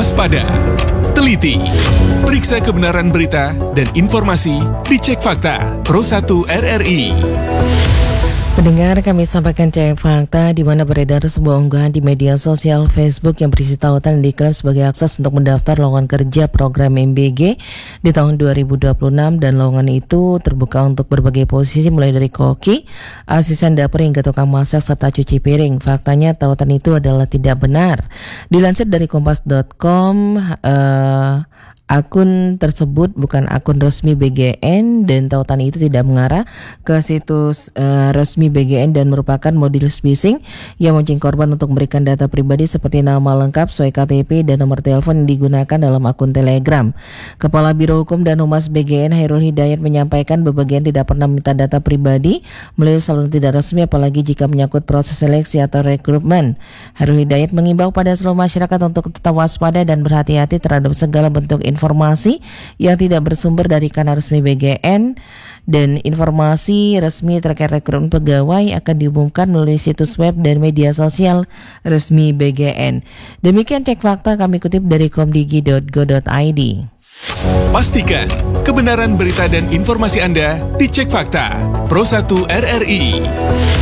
waspada, teliti, periksa kebenaran berita dan informasi di Cek Fakta Pro 1 RRI. Pendengar, kami sampaikan Cek Fakta di mana beredar sebuah unggahan di media sosial Facebook yang berisi tautan yang diklaim sebagai akses untuk mendaftar lowongan kerja program MBG di tahun 2026, dan lowongan itu terbuka untuk berbagai posisi mulai dari koki, asisten dapur hingga tukang masak serta cuci piring. Faktanya tautan itu adalah tidak benar. Dilansir dari kompas.com, akun tersebut bukan akun resmi BGN dan tautan itu tidak mengarah ke situs resmi BGN dan merupakan modus phishing yang memancing korban untuk memberikan data pribadi seperti nama lengkap, SOE KTP, dan nomor telepon yang digunakan dalam akun Telegram. Kepala Biro Hukum dan Humas BGN Hairul Hidayat menyampaikan BGN tidak pernah meminta data pribadi melalui saluran tidak resmi, apalagi jika menyangkut proses seleksi atau rekrutmen. Hairul Hidayat mengimbau pada seluruh masyarakat untuk tetap waspada dan berhati-hati terhadap segala bentuk informasi yang tidak bersumber dari kanal resmi BGN, dan informasi resmi terkait rekrutmen pegawai akan diumumkan melalui situs web dan media sosial resmi BGN. Demikian Cek Fakta kami kutip dari komdigi.go.id. Pastikan kebenaran berita dan informasi Anda di Cek Fakta Pro 1 RRI.